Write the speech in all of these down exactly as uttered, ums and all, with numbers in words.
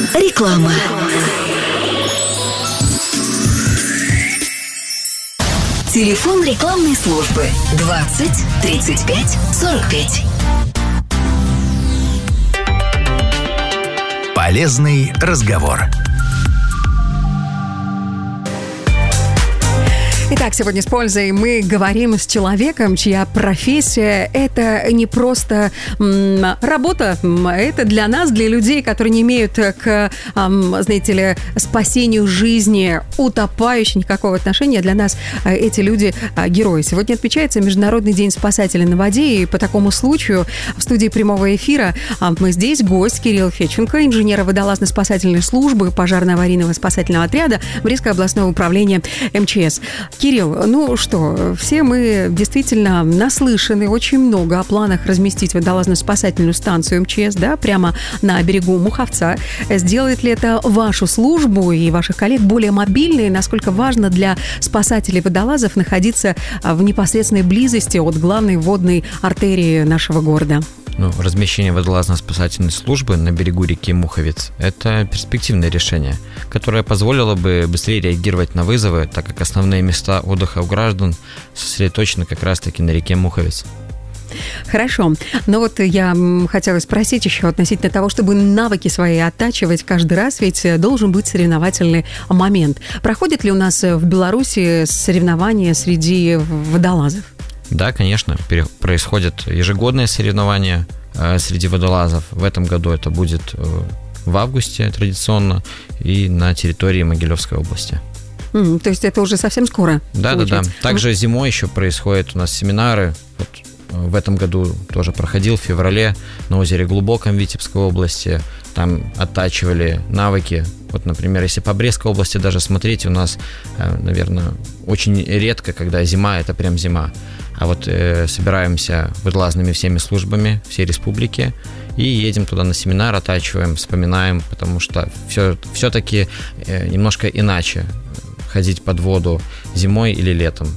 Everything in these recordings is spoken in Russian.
Реклама. Телефон рекламной службы двадцать тридцать пять сорок пять. Полезный разговор. Итак, сегодня с пользой мы говорим с человеком, чья профессия – это не просто м, работа, это для нас, для людей, которые не имеют к, м, знаете ли, спасению жизни утопающих никакого отношения. Для нас эти люди – герои. Сегодня отмечается Международный день спасателей на воде, и по такому случаю в студии прямого эфира мы здесь, гость Кирилл Федченко, инженер водолазно-спасательной службы пожарно-аварийного спасательного отряда Брестского областного управления эм че эс. Кирилл, ну что, все мы действительно наслышаны очень много о планах разместить водолазно-спасательную станцию эм че эс, да, прямо на берегу Муховца. Сделает ли это вашу службу и ваших коллег более мобильной? Насколько важно для спасателей-водолазов находиться в непосредственной близости от главной водной артерии нашего города? Ну, размещение водолазно-спасательной службы на берегу реки Муховец – это перспективное решение, которое позволило бы быстрее реагировать на вызовы, так как основные места отдыха у граждан сосредоточены как раз-таки на реке Муховец. Хорошо. Но вот я хотела спросить еще относительно того, чтобы навыки свои оттачивать каждый раз, ведь должен быть соревновательный момент. Проходит ли у нас в Беларуси соревнования среди водолазов? Да, конечно, происходят ежегодные соревнования э, среди водолазов. В этом году это будет э, в августе традиционно и на территории Могилевской области. Mm, то есть это уже совсем скоро? Да, да, да. Также зимой еще происходят у нас семинары. Вот в этом году тоже проходил в феврале на озере Глубоком Витебской области. Там оттачивали навыки. Вот, например, если по Брестской области даже смотреть, у нас, наверное, очень редко, когда зима, это прям зима. А вот э, собираемся водолазными всеми службами всей республики и едем туда на семинар, оттачиваем, вспоминаем, потому что все, все-таки э, немножко иначе ходить под воду зимой или летом.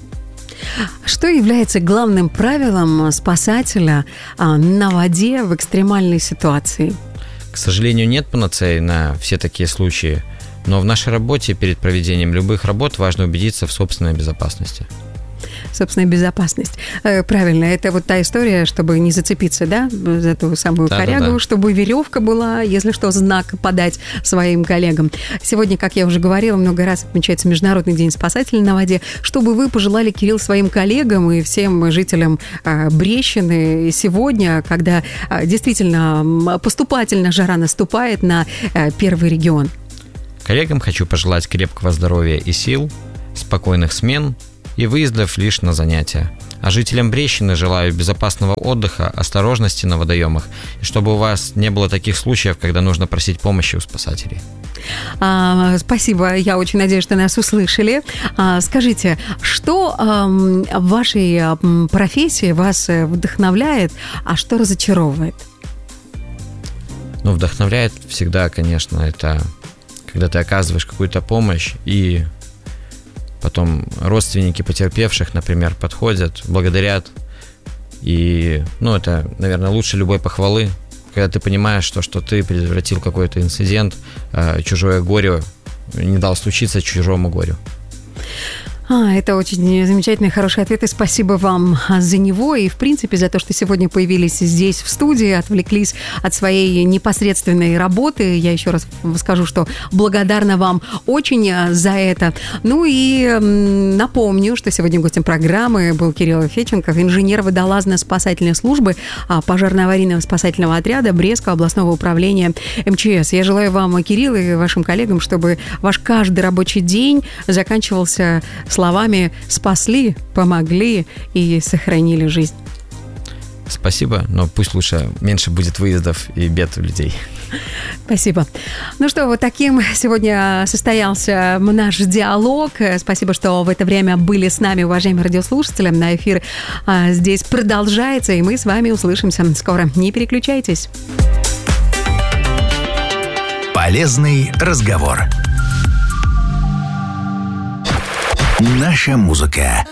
Что является главным правилом спасателя а, на воде в экстремальной ситуации? К сожалению, нет панацеи на все такие случаи, но в нашей работе перед проведением любых работ важно убедиться в собственной безопасности. Собственная безопасность. Правильно, это вот та история, чтобы не зацепиться, да, за ту самую да, корягу, да, да. Чтобы веревка была, если что, знак подать своим коллегам. Сегодня, как я уже говорила, много раз отмечается Международный день спасателей на воде. Что бы вы пожелали, Кирилл, своим коллегам и всем жителям Брещины сегодня, когда действительно поступательно жара наступает на первый регион? Коллегам хочу пожелать крепкого здоровья и сил, спокойных смен и выездов лишь на занятия. А жителям Брещины желаю безопасного отдыха, осторожности на водоемах, и чтобы у вас не было таких случаев, когда нужно просить помощи у спасателей. А, спасибо, я очень надеюсь, что нас услышали. А, скажите, что а, в вашей а, профессии вас вдохновляет, а что разочаровывает? Ну, вдохновляет всегда, конечно, это когда ты оказываешь какую-то помощь, и потом родственники потерпевших, например, подходят, благодарят. И, ну, это, наверное, лучше любой похвалы, когда ты понимаешь, что, что ты предотвратил какой-то инцидент, чужое горе, не дал случиться чужому горю. А, это очень замечательный, хороший ответ, и спасибо вам за него, и, в принципе, за то, что сегодня появились здесь, в студии, отвлеклись от своей непосредственной работы. Я еще раз скажу, что благодарна вам очень за это. Ну и напомню, что сегодня гостем программы был Кирилл Федченко, инженер водолазно-спасательной службы пожарно-аварийного спасательного отряда Брестского областного управления эм че эс. Я желаю вам, Кирилл, и вашим коллегам, чтобы ваш каждый рабочий день заканчивался словами «спасли», «помогли» и «сохранили жизнь». Спасибо, но пусть лучше меньше будет выездов и бед у людей. Спасибо. Ну что, вот таким сегодня состоялся наш диалог. Спасибо, что в это время были с нами, уважаемые радиослушатели. На эфир а, здесь продолжается, и мы с вами услышимся скоро. Не переключайтесь. Полезный разговор. Наша музыка.